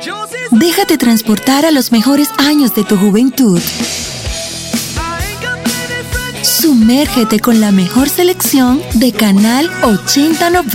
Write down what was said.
Déjate transportar a los mejores años de tu juventud. Sumérgete con la mejor selección de Canal 8090.